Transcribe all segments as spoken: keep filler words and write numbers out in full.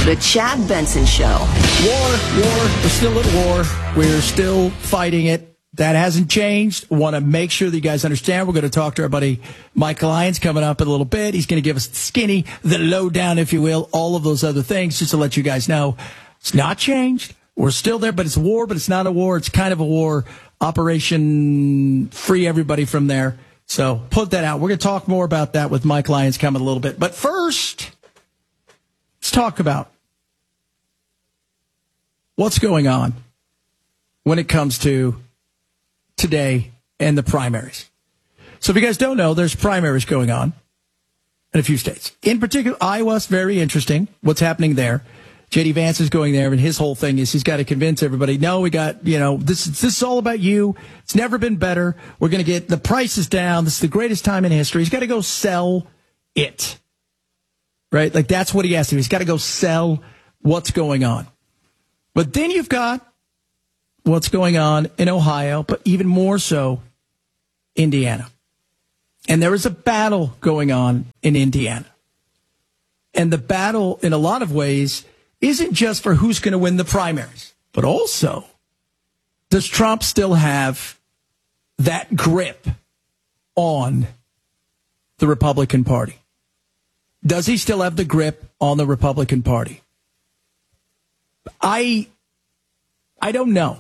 The Chad Benson Show. War, war. We're still at war. We're still fighting it. That hasn't changed. Want to make sure that you guys understand. We're going to talk to our buddy Mike Lyons coming up in a little bit. He's going to give us the skinny, the lowdown, if you will, all of those other things, just to let you guys know it's not changed. We're still there, but it's a war, but it's not a war. It's kind of a war. Operation free everybody from there. So put that out. We're going to talk more about that with Mike Lyons coming a little bit. But first, let's talk about what's going on when it comes to today and the primaries. So if you guys don't know, there's primaries going on in a few states. In particular, Iowa's very interesting. What's happening there? J D Vance is going there, and his whole thing is he's got to convince everybody, no, we got, you know, this, this is all about you. It's never been better. We're going to get the prices down. This is the greatest time in history. He's got to go sell it. Right? Like, that's what he has to do. He's got to go sell what's going on. But then you've got what's going on in Ohio, but even more so, Indiana. And there is a battle going on in Indiana. And the battle, in a lot of ways, isn't just for who's going to win the primaries, but also, does Trump still have that grip on the Republican Party? Does he still have the grip on the Republican Party? I, I don't know.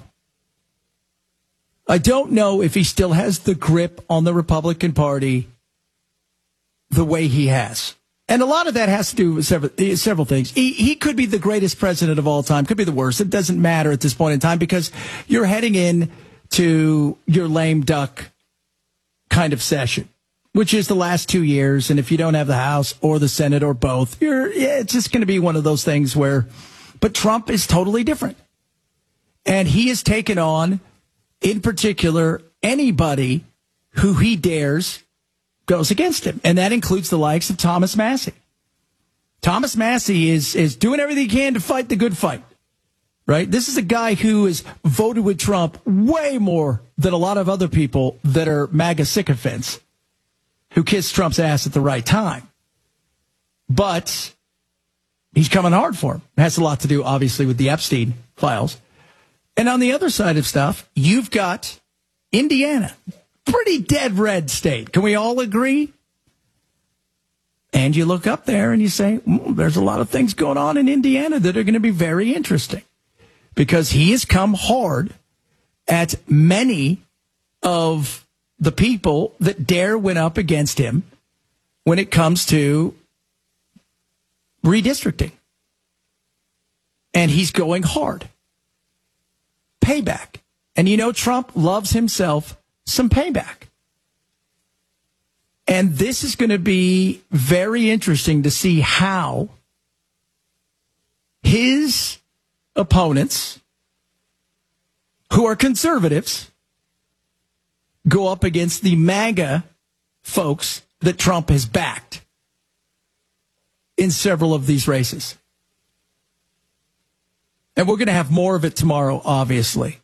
I don't know if he still has the grip on the Republican Party the way he has. And a lot of that has to do with several, several things. He, he could be the greatest president of all time, could be the worst. It doesn't matter at this point in time because you're heading in to your lame duck kind of session, which is the last two years. And if you don't have the House or the Senate or both, you're, yeah, it's just going to be one of those things where, but Trump is totally different. And he has taken on, in particular, anybody who he dares goes against him. And that includes the likes of Thomas Massie. Thomas Massie is, is doing everything he can to fight the good fight, right? This is a guy who has voted with Trump way more than a lot of other people that are MAGA sycophants who kiss Trump's ass at the right time. But he's coming hard for him. It has a lot to do, obviously, with the Epstein files. And on the other side of stuff, you've got Indiana. Pretty dead red state. Can we all agree? And you look up there and you say, mm, there's a lot of things going on in Indiana that are going to be very interesting. Because he has come hard at many of the people that dare win up against him when it comes to redistricting. And he's going hard. Payback. And you know, Trump loves himself some payback. And this is going to be very interesting to see how his opponents, who are conservatives, go up against the MAGA folks that Trump has backed in several of these races. And we're going to have more of it tomorrow, obviously.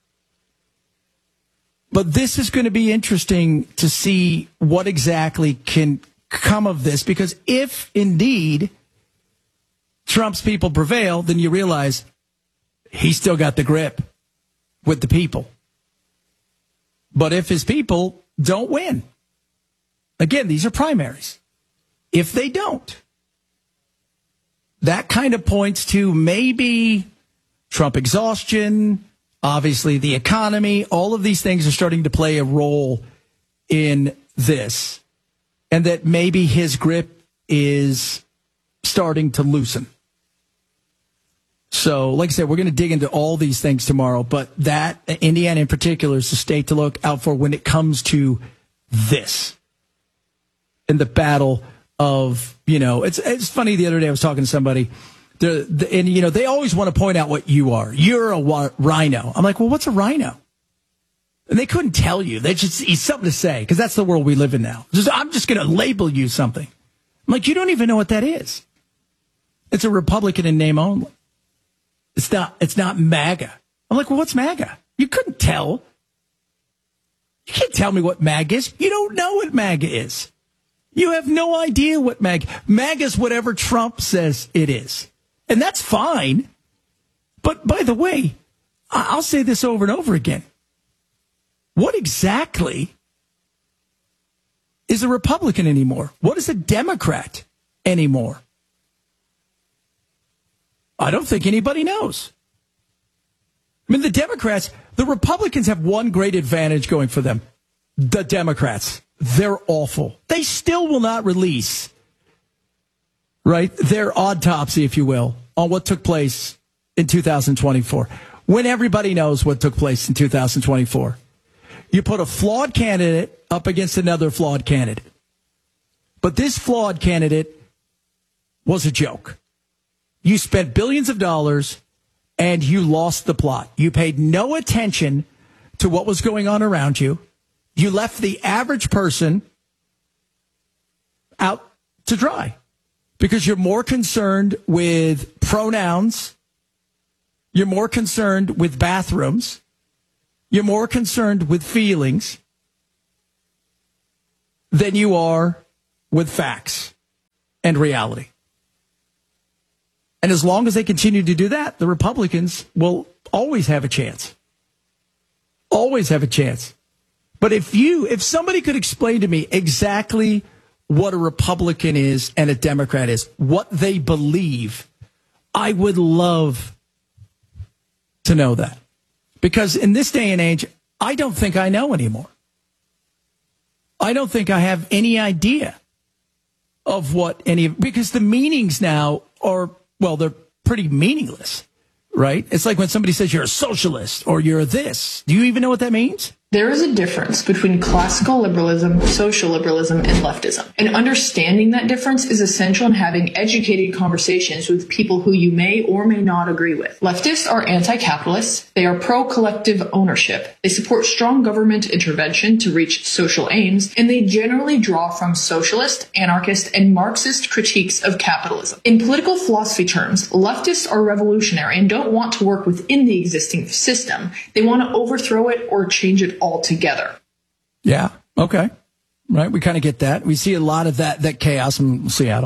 But this is going to be interesting to see what exactly can come of this, because if indeed Trump's people prevail, then you realize he's still got the grip with the people. But if his people don't win, again, these are primaries. If they don't, that kind of points to maybe Trump exhaustion. Obviously, the economy, all of these things are starting to play a role in this. And that maybe his grip is starting to loosen. So, like I said, we're going to dig into all these things tomorrow. But that, Indiana in particular, is the state to look out for when it comes to this. In the battle of, you know, it's it's funny, the other day I was talking to somebody. The, the, and, you know, they always want to point out what you are. You're a wa- rhino. I'm like, well, what's a rhino? And they couldn't tell you. They just, it's something to say, because that's the world we live in now. Just, I'm just going to label you something. I'm like, you don't even know what that is. It's a Republican in name only. It's not, it's not MAGA. I'm like, well, what's MAGA? You couldn't tell. You can't tell me what MAGA is. You don't know what MAGA is. You have no idea what MAGA, MAGA is whatever Trump says it is. And that's fine. But by the way, I'll say this over and over again. What exactly is a Republican anymore? What is a Democrat anymore? I don't think anybody knows. I mean, the Democrats, the Republicans have one great advantage going for them. The Democrats, they're awful. They still will not release, right, their autopsy, if you will, on what took place in two thousand twenty-four. When everybody knows what took place in two thousand twenty-four. You put a flawed candidate up against another flawed candidate. But this flawed candidate was a joke. You spent billions of dollars and you lost the plot. You paid no attention to what was going on around you. You left the average person out to dry because you're more concerned with pronouns. You're more concerned with bathrooms. You're more concerned with feelings than you are with facts and reality. And as long as they continue to do that, the Republicans will always have a chance. Always have a chance. But if you, if somebody could explain to me exactly what a Republican is and a Democrat is, what they believe, I would love to know that. Because in this day and age, I don't think I know anymore. I don't think I have any idea of what any of, because the meanings now are, well, they're pretty meaningless, right? It's like when somebody says you're a socialist or you're this. Do you even know what that means? There is a difference between classical liberalism, social liberalism, and leftism. And understanding that difference is essential in having educated conversations with people who you may or may not agree with. Leftists are anti-capitalist. They are pro-collective ownership. They support strong government intervention to reach social aims, and they generally draw from socialist, anarchist, and Marxist critiques of capitalism. In political philosophy terms, leftists are revolutionary and don't want to work within the existing system. They want to overthrow it or change it altogether. Yeah. Okay. Right. We kind of get that. We see a lot of that, that chaos in Seattle.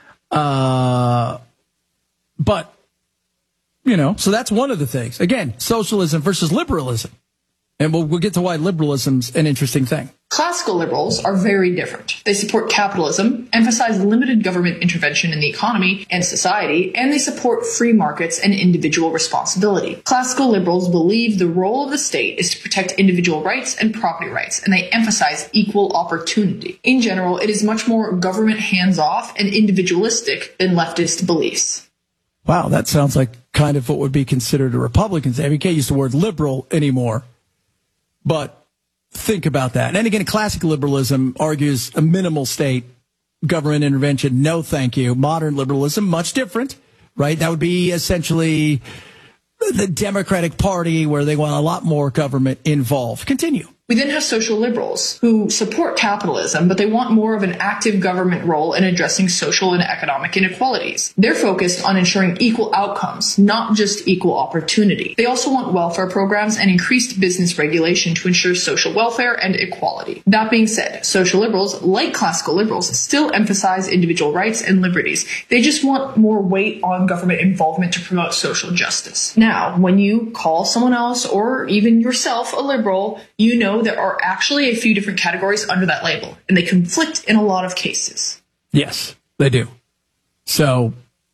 Uh, but, you know, so that's one of the things. Again, socialism versus liberalism. And we'll, we'll get to why liberalism's an interesting thing. Classical liberals are very different. They support capitalism, emphasize limited government intervention in the economy and society, and they support free markets and individual responsibility. Classical liberals believe the role of the state is to protect individual rights and property rights, and they emphasize equal opportunity. In general, it is much more government hands-off and individualistic than leftist beliefs. Wow, that sounds like kind of what would be considered a Republican. I mean, you can't use the word liberal anymore, but think about that. And again, classic liberalism argues a minimal state government intervention. No, thank you. Modern liberalism, much different, right? That would be essentially the Democratic Party where they want a lot more government involved. Continue. We then have social liberals who support capitalism, but they want more of an active government role in addressing social and economic inequalities. They're focused on ensuring equal outcomes, not just equal opportunity. They also want welfare programs and increased business regulation to ensure social welfare and equality. That being said, social liberals, like classical liberals, still emphasize individual rights and liberties. They just want more weight on government involvement to promote social justice. Now, when you call someone else or even yourself a liberal, you know there are actually a few different categories under that label, and they conflict in a lot of cases. Yes, they do. So,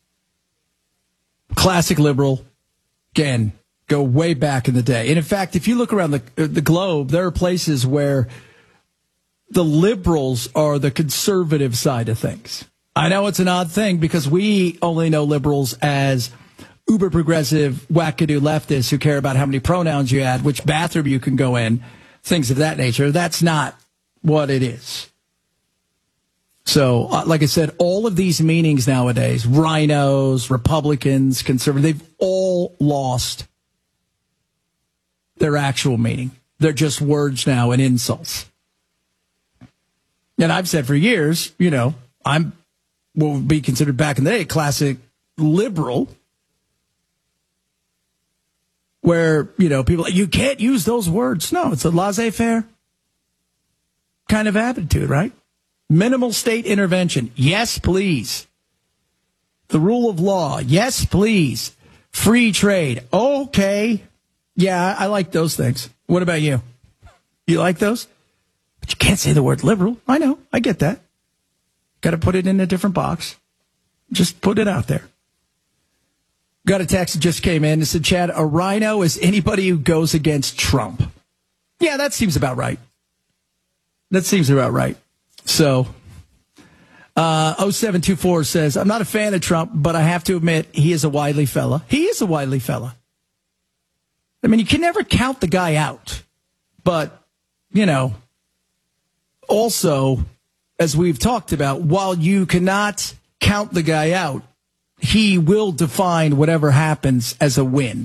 classic liberal, again, go way back in the day. And in fact, if you look around the, the globe, there are places where the liberals are the conservative side of things. I know it's an odd thing because we only know liberals as uber progressive, wackadoo leftists who care about how many pronouns you add, which bathroom you can go in, things of that nature. That's not what it is. So, uh, like I said, all of these meanings nowadays, rhinos, Republicans, conservatives, they've all lost their actual meaning. They're just words now and insults. And I've said for years, you know, I'm what would be considered back in the day a classic liberal, where, you know, people, you can't use those words. No, it's a laissez-faire kind of attitude, right? Minimal state intervention. Yes, please. The rule of law. Yes, please. Free trade. Okay. Yeah, I like those things. What about you? You like those? But you can't say the word liberal. I know. I get that. Got to put it in a different box. Just put it out there. Got a text that just came in. It said, Chad, a rhino is anybody who goes against Trump. Yeah, that seems about right. That seems about right. So, uh, oh seven two four says, I'm not a fan of Trump, but I have to admit he is a wily fella. He is a wily fella. I mean, you can never count the guy out. But, you know, also, as we've talked about, while you cannot count the guy out, he will define whatever happens as a win.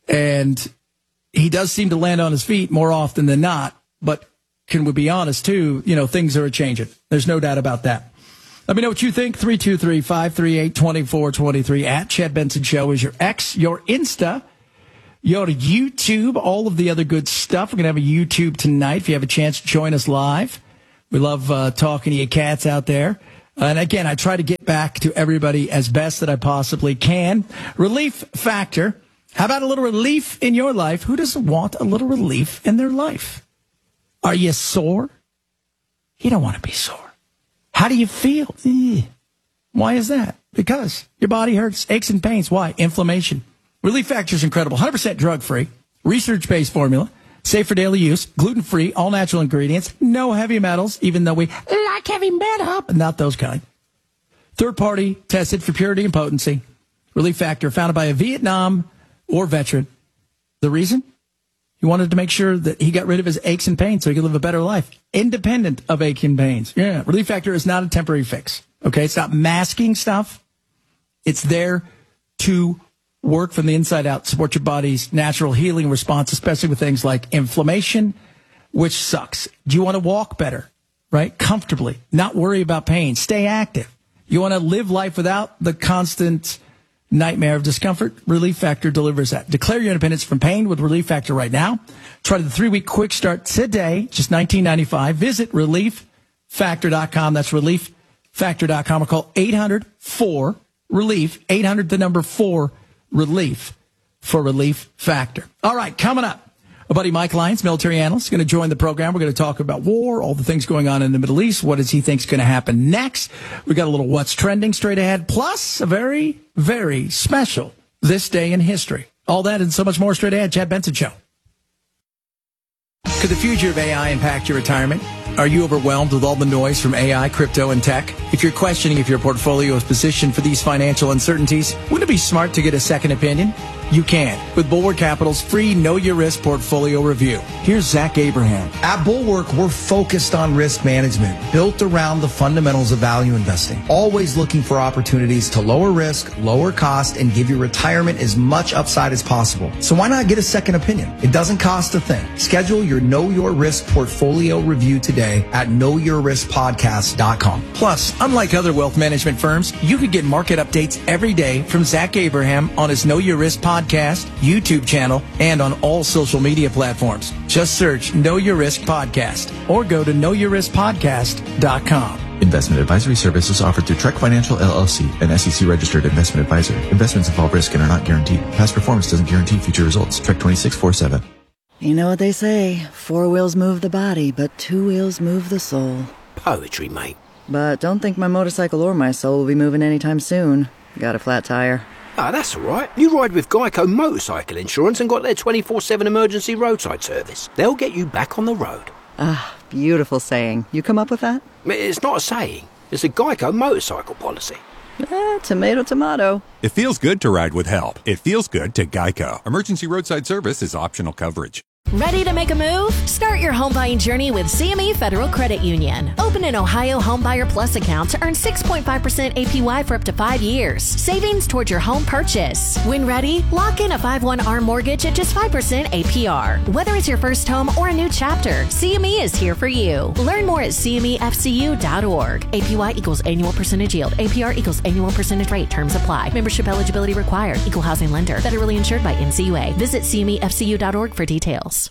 And he does seem to land on his feet more often than not. But can we be honest, too? You know, things are changing. There's no doubt about that. Let me know what you think. three two three, five three eight, two four two three. At Chad Benson Show is your X, your Insta, your YouTube, all of the other good stuff. We're going to have a YouTube tonight. If you have a chance, join us live. We love uh, talking to you cats out there. And again, I try to get back to everybody as best that I possibly can. Relief factor. How about a little relief in your life? Who doesn't want a little relief in their life? Are you sore? You don't want to be sore. How do you feel? Eh. Why is that? Because your body hurts, aches and pains. Why? Inflammation. Relief factor is incredible. one hundred percent drug-free, research-based formula, safe for daily use, gluten-free, all-natural ingredients, no heavy metals, even though we like heavy metal, but not those kind. Third-party tested for purity and potency. Relief factor founded by a Vietnam War veteran. The reason? He wanted to make sure that he got rid of his aches and pains so he could live a better life, independent of aches and pains. Yeah, Relief factor is not a temporary fix. Okay, it's not masking stuff. It's there to work from the inside out, support your body's natural healing response, especially with things like inflammation, which sucks. Do you want to walk better, right? Comfortably, not worry about pain, stay active. You want to live life without the constant nightmare of discomfort? Relief Factor delivers that. Declare your independence from pain with Relief Factor right now. Try the three-week quick start today, just nineteen ninety-five. Visit relief factor dot com. That's relief factor dot com or call eight hundred four relief, eight hundred the number four relief for Relief Factor. All right, coming up, our buddy Mike Lyons, military analyst, is going to join the program. We're going to talk about war, all the things going on in the Middle East. What does he think is going to happen next? We got a little what's trending straight ahead, plus a very, very special This Day in History. All that and so much more straight ahead. Chad Benson Show. Could the future of A I impact your retirement? Are you overwhelmed with all the noise from A I, crypto, and tech? If you're questioning if your portfolio is positioned for these financial uncertainties, wouldn't it be smart to get a second opinion? You can with Bulwark Capital's free Know Your Risk portfolio review. Here's Zach Abraham. At Bulwark, we're focused on risk management, built around the fundamentals of value investing. Always looking for opportunities to lower risk, lower cost, and give your retirement as much upside as possible. So why not get a second opinion? It doesn't cost a thing. Schedule your Know Your Risk portfolio review today at know your risk podcast dot com. Plus, unlike other wealth management firms, you can get market updates every day from Zach Abraham on his Know Your Risk podcast, YouTube channel, and on all social media platforms. Just search Know Your Risk Podcast or go to know your risk podcast dot com. Investment advisory services offered through Trek Financial, L L C, an S E C-registered investment advisor. Investments involve risk and are not guaranteed. Past performance doesn't guarantee future results. Trek twenty-six forty-seven. You know what they say, four wheels move the body, but two wheels move the soul. Poetry, mate. But don't think my motorcycle or my soul will be moving anytime soon. Got a flat tire. Ah, oh, that's all right. You ride with Geico Motorcycle Insurance and got their twenty-four seven emergency roadside service. They'll get you back on the road. Ah, beautiful saying. You come up with that? It's not a saying. It's a Geico motorcycle policy. Eh, tomato, tomato. It feels good to ride with help. It feels good to Geico. Emergency roadside service is optional coverage. Ready to make a move? Start your home buying journey with C M E Federal Credit Union. Open an Ohio Homebuyer Plus account to earn six point five percent A P Y for up to five years. Savings towards your home purchase. When ready, lock in a five one A R M mortgage at just five percent A P R. Whether it's your first home or a new chapter, C M E is here for you. Learn more at C M E F C U dot org. A P Y equals annual percentage yield. A P R equals annual percentage rate. Terms apply. Membership eligibility required. Equal housing lender. Federally insured by N C U A. Visit C M E F C U dot org for details.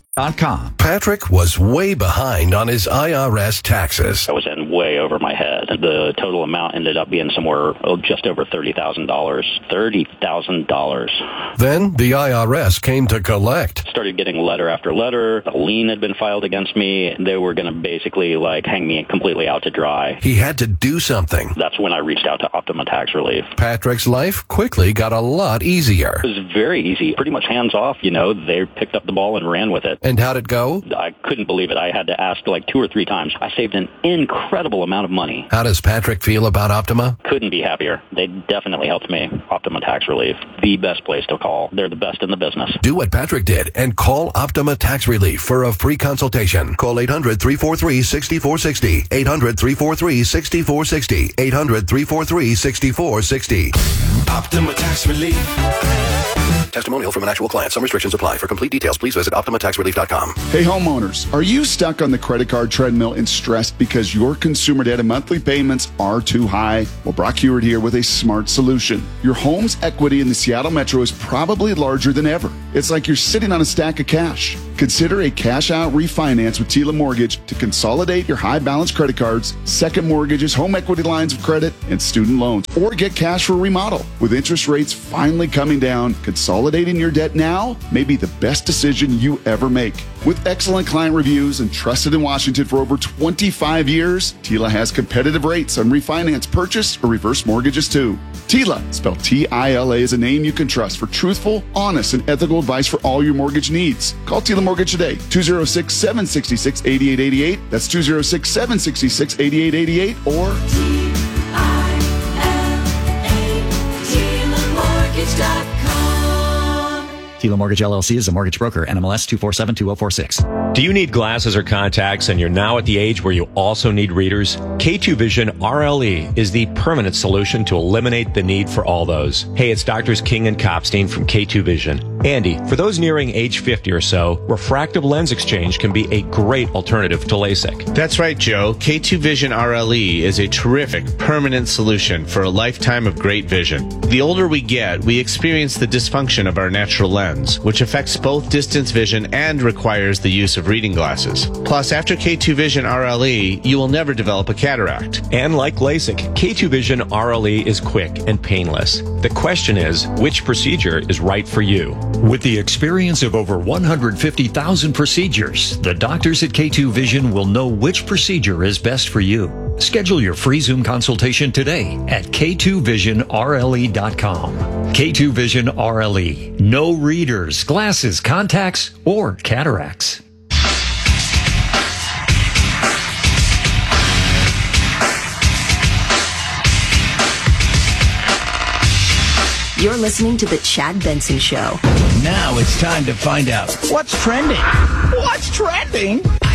dot com. Patrick was way behind on his I R S taxes. I was in way over my head. The total amount ended up being somewhere oh, just over thirty thousand dollars. thirty thousand dollars. Then the I R S came to collect. Started getting letter after letter. A lien had been filed against me. They were going to basically like hang me completely out to dry. He had to do something. That's when I reached out to Optima Tax Relief. Patrick's life quickly got a lot easier. It was very easy. Pretty much hands off, you know. They picked up the ball and ran with it. And how'd it go? I couldn't believe it. I had to ask like two or three times. I saved an incredible amount of money. How does Patrick feel about Optima? Couldn't be happier. They definitely helped me. Optima Tax Relief, the best place to call. They're the best in the business. Do what Patrick did and call Optima Tax Relief for a free consultation. Call eight hundred, three four three, six four six zero. eight hundred, three four three, six four six zero. eight hundred, three four three, six four six zero. Optima Tax Relief. Testimonial from an actual client. Some restrictions apply. For complete details, please visit optima tax relief dot com. Hey homeowners, are you stuck on the credit card treadmill and stressed because your consumer debt and monthly payments are too high? Well, Brock Hewitt here with a smart solution. Your home's equity in the Seattle Metro is probably larger than ever. It's like you're sitting on a stack of cash. Consider a cash-out refinance with Tila Mortgage to consolidate your high-balance credit cards, second mortgages, home equity lines of credit, and student loans. Or get cash for a remodel. With interest rates finally coming down, consolidating your debt now may be the best decision you ever make. With excellent client reviews and trusted in Washington for over twenty-five years, Tila has competitive rates on refinance, purchase, or reverse mortgages too. Tila, spelled T I L A, is a name you can trust for truthful, honest, and ethical advice for all your mortgage needs. Call Tila Mortgage today, two oh six, seven six six, eight eight eight eight. That's two oh six, seven six six, eight eight eight eight or T I L A, Tila Mortgage dot com. Tila Mortgage L L C is a mortgage broker. N M L S two four seven two zero four six. Do you need glasses or contacts and you're now at the age where you also need readers? K two Vision R L E is the permanent solution to eliminate the need for all those. Hey, it's Doctors King and Kopstein from K two Vision. Andy, for those nearing age fifty or so, refractive lens exchange can be a great alternative to LASIK. That's right, Joe. K two Vision R L E is a terrific permanent solution for a lifetime of great vision. The older we get, we experience the dysfunction of our natural lens, which affects both distance vision and requires the use of reading glasses. Plus, after K two Vision R L E, you will never develop a cataract. And like LASIK, K two Vision R L E is quick and painless. The question is, which procedure is right for you? With the experience of over one hundred fifty thousand procedures, the doctors at K two Vision will know which procedure is best for you. Schedule your free Zoom consultation today at K two vision R L E dot com. K two Vision R L E. No readers, glasses, contacts, or cataracts. You're listening to The Chad Benson Show. Now it's time to find out what's trending. What's trending?